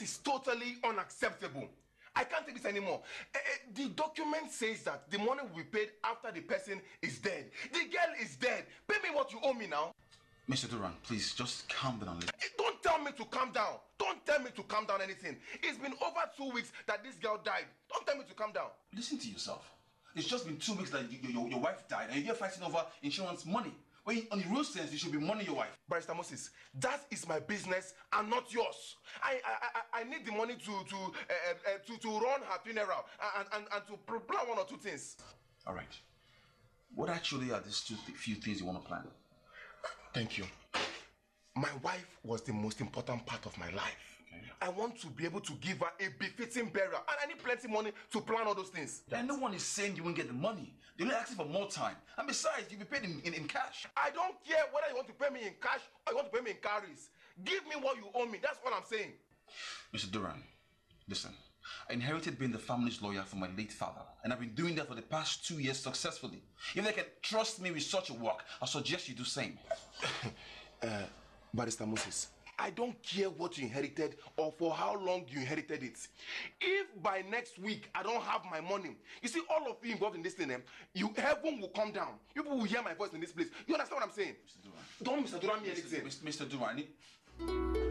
This is totally unacceptable. I can't take this anymore. The document says that the money will be paid after the person is dead. The girl is dead. Pay me what you owe me now. Mr. Duran, please just calm down a little. Don't tell me to calm down. Don't tell me to calm down anything. It's been over 2 weeks that this girl died. Don't tell me to calm down. Listen to yourself. It's just been 2 weeks that your wife died and you're fighting over insurance money. When on the real sense, you should be money your wife. Barrister Moses, that is my business and not yours. I need the money to run her funeral and to plan 1 or 2 things. All right. What actually are these few things you want to plan? Thank you. My wife was the most important part of my life. Okay. I want to be able to give her a befitting burial, and I need plenty of money to plan all those things. And no one is saying you won't get the money. They're only asking for more time. And besides, you'll be paid in cash. I don't care whether you want to pay me in cash or you want to pay me in cowries. Give me what you owe me. That's what I'm saying. Mr. Duran, listen. I inherited being the family's lawyer from my late father, and I've been doing that for the past 2 years successfully. If they can trust me with such a work, I suggest you do the same. Barrister Moses, I don't care what you inherited or for how long you inherited it. If by next week I don't have my money, you see all of you involved in this thing, heaven will come down. People will hear my voice in this place. You understand what I'm saying? Mr. Duran. Don't Mr. Duran me anything. Mr. Duran.